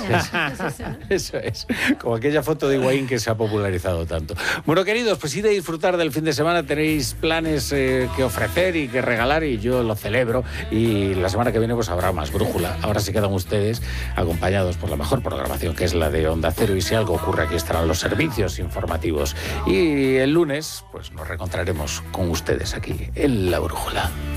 Eso es, como aquella foto de Higuaín que se ha popularizado tanto. Bueno, queridos, pues id a disfrutar del fin de semana, tenéis planes que ofrecer y que regalar y yo lo celebro, y la semana que viene pues habrá más Brújula. Ahora se quedan ustedes acompañados por la mejor programación, que es la de Onda Cero, y si algo ocurre aquí estarán los servicios informativos, y el lunes pues nos reencontraremos con ustedes aquí en La Brújula.